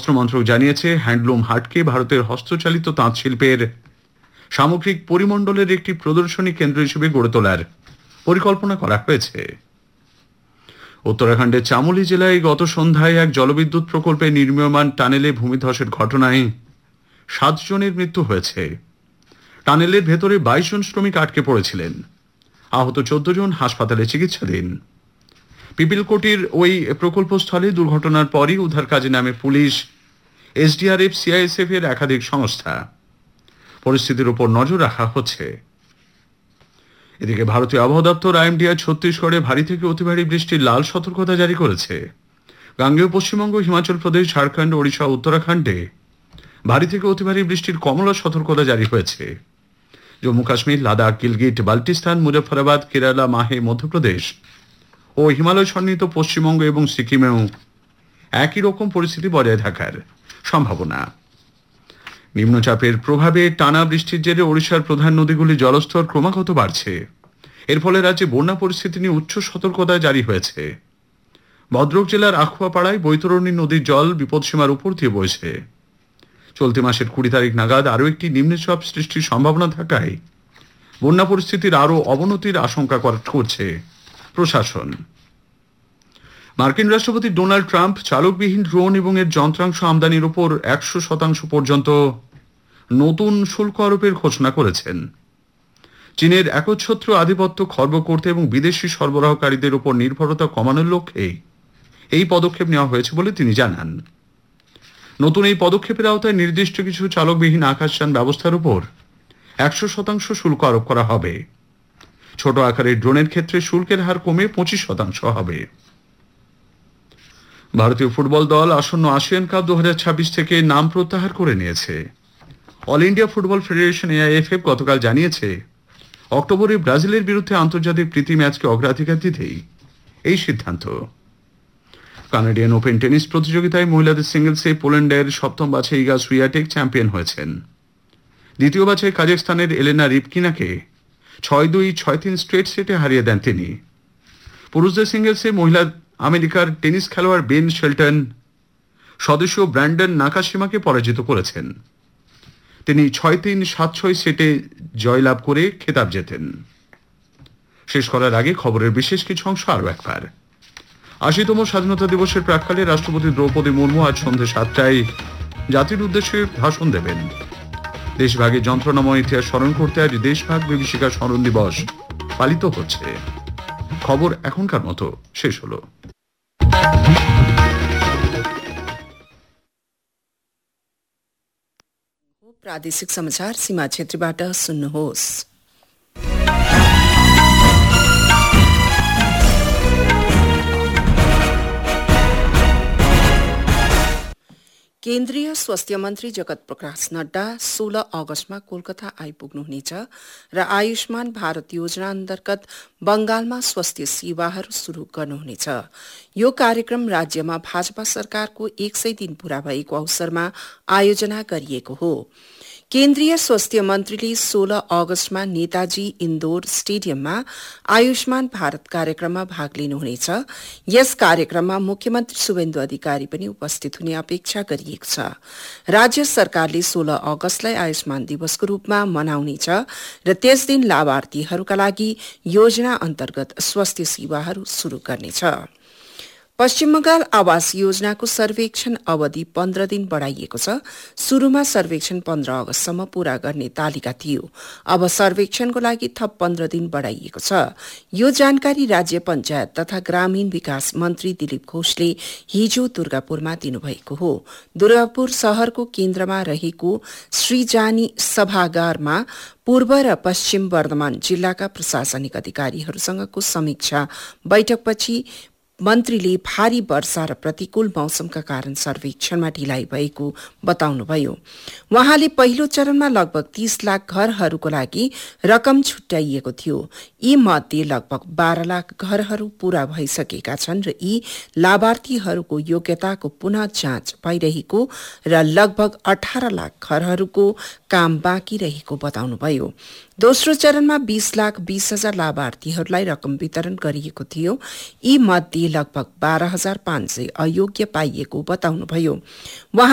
বস্ত্র মন্ত্রক জানিয়েছে, হ্যান্ডলুম হাটকে ভারতের হস্তচালিত তাঁত শিল্পের সামগ্রিক পরিমণ্ডলের একটি প্রদর্শনী কেন্দ্র হিসেবে গড়ে তোলার পরিকল্পনা করা হয়েছে। উত্তরাখণ্ডের চামোলি জেলায় গত সন্ধ্যায় এক জলবিদ্যুৎ প্রকল্পে নির্মীয়মান টানেলে ভূমিধসের ঘটনায় 7 জনের মৃত্যু হয়েছে। টানেলের ভেতরে 22 জন শ্রমিক আটকে পড়েছিলেন। আহত 14 জন হাসপাতালে চিকিৎসাধীন। পিপিলকোটির ওই প্রকল্পস্থলে দুর্ঘটনার পরই উদ্ধার কাজে নামে পুলিশ, এসডিআরএফ, সিআইএসএফ এর একাধিক সংস্থা। পরিস্থিতির উপর নজর রাখা হচ্ছে। এদিকে ভারতীয় আবহাওয়া দপ্তর আইএমডিআর ছত্তিশগড়ে ভারী থেকে অতি ভারী বৃষ্টির লাল সতর্কতা জারি করেছে। গাঙ্গেয় পশ্চিমবঙ্গ, হিমাচল প্রদেশ, ঝাড়খণ্ড, ওড়িশা, উত্তরাখণ্ডে ভারী থেকে অতি ভারী বৃষ্টির কমলা সতর্কতা জারি হয়েছে। জম্মু কাশ্মীর, লাদাখ, গিলগিট, বাল্টিস্তান, মুজফফরাবাদ, কেরালা, মাহে, মধ্যপ্রদেশ ও হিমালয় সন্নিহিত পশ্চিমবঙ্গ এবং সিকিমেও একই রকম পরিস্থিতি বজায় থাকার সম্ভাবনা। নিম্নচাপের প্রভাবে টানা বৃষ্টির জেরে ওড়িশার প্রধান নদীগুলির জলস্তর ক্রমাগত বাড়ছে। এর ফলে রাজ্যে বন্যা পরিস্থিতি নিয়ে উচ্চ সতর্কতা জারি হয়েছে। ভদ্রক জেলার আখুয়াপাড়ায় বৈতরণী নদীর জল বিপদসীমার উপর দিয়ে বইছে। চলতি মাসের 20 তারিখ নাগাদ আরও একটি নিম্নচাপ সৃষ্টির সম্ভাবনা থাকায় বন্যা পরিস্থিতির আরও অবনতির আশঙ্কা করছে প্রশাসন। মার্কিন রাষ্ট্রপতি ডোনাল্ড ট্রাম্প চালকবিহীন ড্রোন এবং এর যন্ত্রাংশ আমদানির উপর 100% পর্যন্ত নতুন শুল্ক আরোপের ঘোষণা করেছেন। চীনের একচ্ছত্র আধিপত্য খর্ব করতে এবং বিদেশি সরবরাহকারীদের উপর নির্ভরতা কমানোর লক্ষ্যে এই পদক্ষেপ নেওয়া হয়েছে বলে তিনি জানান। নতুন এই পদক্ষেপের আওতায় নির্দিষ্ট কিছু চালকবিহীন আকাশযান ব্যবস্থার উপর 100% শুল্ক আরোপ করা হবে। ছোট আকারের ড্রোনের ক্ষেত্রে শুল্কের হার কমে 25% হবে। ভারতীয় ফুটবল দল আসন্ন আসিয়ান কাপ 2026 থেকে নাম প্রত্যাহার করে নিয়েছে। All India football federation AIFF গতকাল জানিয়েছে, অক্টোবরে ব্রাজিলের বিরুদ্ধে আন্তর্জাতিক প্রীতি ম্যাচকে অগ্রাধিকার দিতেই এই সিদ্ধান্ত। কানাডিয়ান ওপেন টেনিস প্রতিযোগিতায় মহিলাদের সিঙ্গলসে পোল্যান্ডের 7ম বাছাই ইগা সুইয়াটেক চ্যাম্পিয়ন হয়েছেন। দ্বিতীয় বাছাই কাজাখস্তানের এলেনা রিবকিনাকে 6-2, 6-3 স্ট্রেট সেটে হারিয়ে দেন তিনি। পুরুষদের সিঙ্গলসে মহিলা আমেরিকার টেনিস খেলোয়াড় বেন শেলটন সদস্য ব্র্যান্ডন নাকাশিমাকে পরাজিত করেছেন। তিনি 6-3, 7-6 সেটে জয়লাভ করে খেতাব জেতেন। শেষ করার আগে খবরের বিশেষ কিছু অংশ আরও একবার। 80তম স্বাধীনতা দিবসের প্রাক্কালে রাষ্ট্রপতি দ্রৌপদী মুর্মু আজ সন্ধ্যে 7টায় জাতির উদ্দেশ্যে ভাষণ দেবেন। দেশভাগের যন্ত্রণাময় ইতিহাস স্মরণ করতে আজ দেশভাগ বিভীষিকা স্মরণ দিবস পালিত হচ্ছে। খবর এখনকার মতো শেষ হলো। प्रादेशिक समाचार सीमा क्षेत्रबाट सुन्नुहोस्। केन्द्रीय स्वास्थ्य मन्त्री जगत प्रकाश नड्डा 16 अगस्तमा कोलकाता आइपुग्नुहुनेछ र आयुष्मान भारत योजना अन्तर्गत बंगालमा स्वास्थ्य सेवाहरू शुरू गर्नुहुनेछ। यो कार्यक्रम राज्यमा भाजपा सरकारको 100 दिन पूरा भएको अवसरमा आयोजना गरिएको हो। केन्द्रीय स्वास्थ्य मन्त्रीले 16 अगस्तमा नेताजी इन्दोर स्टेडियममा आयुष्मान भारत कार्यक्रममा भाग लिनुहुनेछ। यस कार्यक्रममा मुख्यमन्त्री शुभेन्दु अधिकारी पनि उपस्थित हुने अपेक्षा गरिएको छ। राज्य सरकारले 16 अगस्तलाई आयुष्मान दिवसको रूपमा मनाउनेछ र त्यस दिन लाभार्थीहरूका लागि योजना अन्तर्गत स्वास्थ्य सेवाहरू शुरू गर्नेछ। पश्चिम बंगाल आवास योजनाको सर्वेक्षण अवधि 15 दिन बढ़ाइएको छ। शुरूमा सर्वेक्षण 15 अगस्तसम्म पूरा गर्ने तालिका थियो। अब सर्वेक्षणको लागि थप 15 दिन बढ़ाइएको छ। यो जानकारी राज्य पञ्चायत तथा ग्रामीण विकास मन्त्री दिलीप घोषले हिजो दुर्गापुरमा दिनुभएको हो। दुर्गापुर शहरको केन्द्रमा रहेको श्रीजानी सभागारमा पूर्व र पश्चिम वर्धमान जिल्लाका प्रशासनिक अधिकारीहरूसँगको समीक्षा बैठकपछि मन्त्रीले भारी वर्षा र प्रतिकूल मौसमका कारण सर्वेक्षणमा ढिलाइ भएको बताउनुभयो। उहाँले पहिलो चरणमा लगभग 30 लाख घरहरूको लागि रकम छुट्याइएको थियो। यी मध्ये लगभग 12 लाख घरहरू पूरा भइसकेका छन् र यी लाभार्थीहरूको योग्यताको पुनः जाँच भइरहेको र लगभग 18 लाख घरहरूको काम बाँकी रहेको बताउनुभयो। दोस्रो चरणमा 20,20,000 लाभार्थीहरूलाई रकम वितरण गरिएको थियो। यी मध्ये लगभग 12,500 अयोग्य पाइएको बताउनुभयो।